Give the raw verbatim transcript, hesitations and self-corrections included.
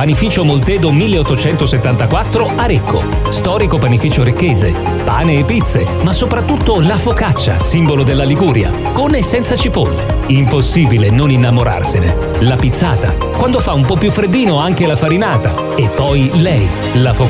Panificio Moltedo milleottocentosettantaquattro a Recco. Storico panificio recchese. Pane e pizze, ma soprattutto la focaccia, simbolo della Liguria, con e senza cipolle. Impossibile non innamorarsene. La pizzata, quando fa un po' più freddino anche la farinata. E poi lei, la focaccia